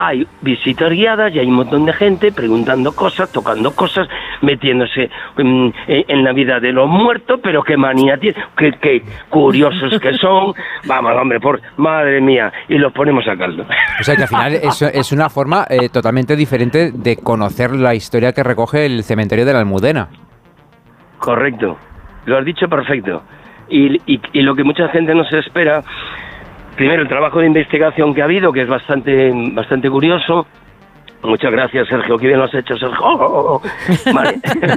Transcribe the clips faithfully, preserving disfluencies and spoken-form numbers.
hay visitas guiadas y hay un montón de gente preguntando cosas, tocando cosas, metiéndose en, en la vida de los muertos, pero qué manía tienen, qué, qué curiosos que son. Vamos, hombre, por madre mía, y los ponemos a caldo. O sea que al final es, es una forma eh, totalmente diferente de conocer la historia que recoge el cementerio de la Almudena. Correcto, lo has dicho perfecto. Y, y, y lo que mucha gente no se espera, primero el trabajo de investigación que ha habido, que es bastante bastante curioso. Muchas gracias, Sergio, qué bien lo has hecho, Sergio. Oh, oh, oh. Vale.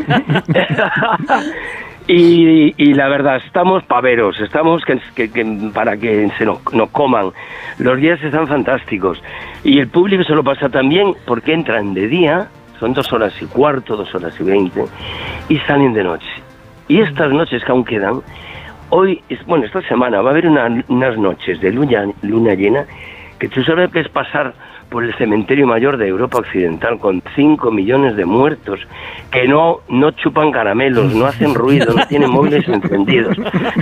y, y la verdad, estamos paveros, estamos que, que, que para que se nos, nos coman. Los días están fantásticos y el público se lo pasa también porque entran de día, son dos horas y cuarto, dos horas y veinte, y salen de noche. Y estas noches que aún quedan, hoy, es, bueno, esta semana va a haber una, unas noches de luna, luna llena, que tú sabes que es pasar por el cementerio mayor de Europa Occidental con cinco millones de muertos que no, no chupan caramelos, no hacen ruido, no tienen móviles encendidos.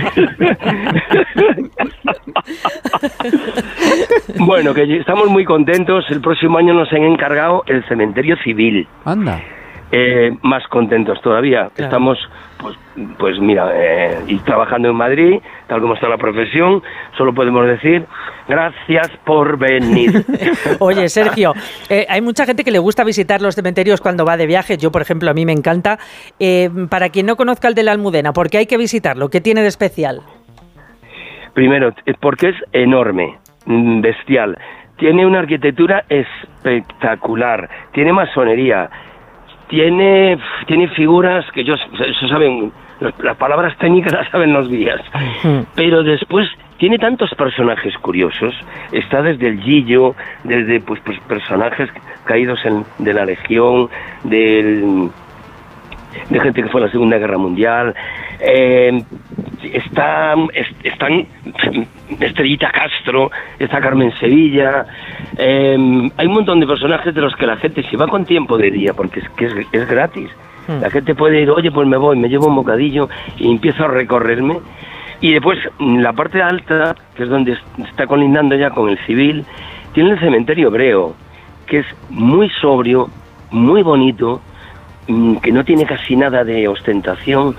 Bueno, que estamos muy contentos. El próximo año nos han encargado el cementerio civil. Anda. Eh, más contentos todavía. Claro. Estamos, pues, pues mira, eh, y trabajando en Madrid, tal como está la profesión, solo podemos decir gracias por venir. Oye, Sergio, eh, hay mucha gente que le gusta visitar los cementerios cuando va de viaje. Yo, por ejemplo, a mí me encanta. Eh, para quien no conozca el de la Almudena, ¿por qué hay que visitarlo? ¿Qué tiene de especial? Primero, porque es enorme, bestial. Tiene una arquitectura espectacular, tiene masonería. Tiene, tiene figuras que ellos, eso saben, las palabras técnicas las saben los guías, pero después tiene tantos personajes curiosos. Está desde el Gillo, desde pues, pues personajes caídos en, de la Legión, del, de gente que fue en la Segunda Guerra Mundial. Eh, está, es, están Estrellita Castro, está Carmen Sevilla. Eh, hay un montón de personajes de los que la gente, si va con tiempo de día, porque es que es, es gratis, mm. la gente puede ir, oye, pues me voy, me llevo un bocadillo y empiezo a recorrerme. Y después, la parte alta, que es donde está colindando ya con el civil, tiene el cementerio hebreo, que es muy sobrio, muy bonito, que no tiene casi nada de ostentación.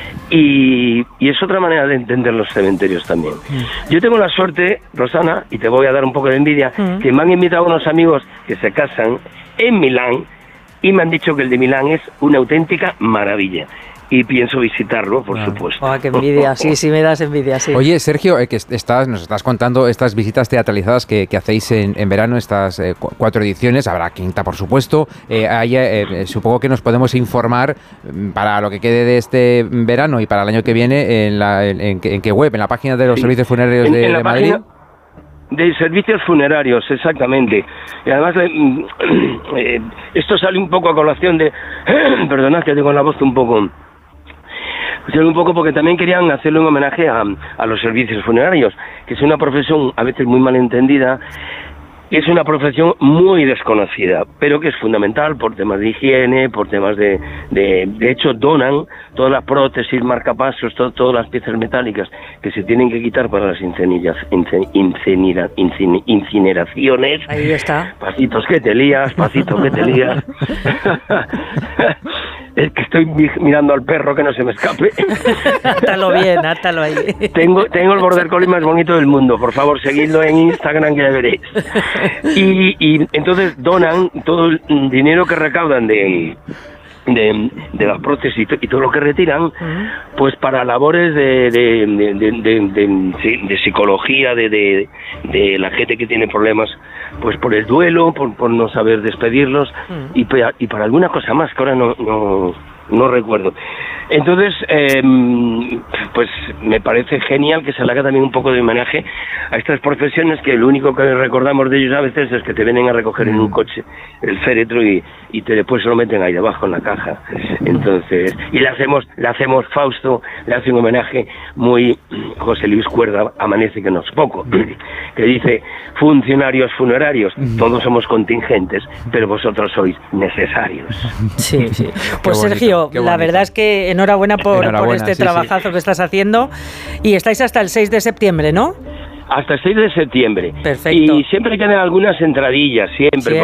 Y, y es otra manera de entender los cementerios también. Mm. Yo tengo la suerte, Rosana, y te voy a dar un poco de envidia, mm. que me han invitado unos amigos que se casan en Milán y me han dicho que el de Milán es una auténtica maravilla. Y pienso visitarlo, por ah. supuesto. Oh, qué envidia, sí, sí me das envidia, sí. Oye, Sergio, eh, que estás, nos estás contando estas visitas teatralizadas que, que hacéis en, en verano, estas eh, cuatro ediciones, habrá quinta, por supuesto. Eh, hay, eh, supongo que nos podemos informar para lo que quede de este verano y para el año que viene en, la, en, en, en qué web, en la página de los sí. servicios funerarios en, de, en la de Madrid. Página... De servicios funerarios, exactamente. Y además, eh, eh, esto sale un poco a colación de... Perdonad que tengo la voz un poco... Un poco porque también querían hacerle un homenaje a, a los servicios funerarios, que es una profesión a veces muy mal entendida, es una profesión muy desconocida, pero que es fundamental por temas de higiene, por temas de... De, de hecho, donan todas las prótesis, marcapasos, todo, todas las piezas metálicas que se tienen que quitar para las incenerias, incen, incenera, incin, incineraciones. Ahí está. Pasitos que te lías, pasitos que te lías. Es que estoy mirando al perro que no se me escape. Átalo bien, átalo ahí. Tengo, tengo el border collie más bonito del mundo. Por favor, seguidlo en Instagram que ya veréis. Y, y entonces donan todo el dinero que recaudan de... De, de las prótesis y, to, y todo lo que retiran, uh-huh. pues para labores de, de, de, de, de, de, de psicología, de, de, de la gente que tiene problemas, pues por el duelo, por, por no saber despedirlos, uh-huh. y, y para alguna cosa más que ahora no, no, no recuerdo. Entonces, eh, pues me parece genial que se le haga también un poco de homenaje a estas profesiones que lo único que recordamos de ellos a veces es que te vienen a recoger en un coche el féretro y, y te después se lo meten ahí debajo en la caja. Entonces, y le hacemos, le hacemos Fausto, le hace un homenaje muy José Luis Cuerda, Amanece que no es poco, que dice, funcionarios funerarios, todos somos contingentes, pero vosotros sois necesarios. Sí, sí. Pues bonito, Sergio, la verdad es que enhorabuena por, enhorabuena, por este sí, trabajazo sí. que estás haciendo y estáis hasta el seis de septiembre, ¿no? hasta el seis de septiembre. Perfecto. Y siempre quedan algunas entradillas, siempre. Sí,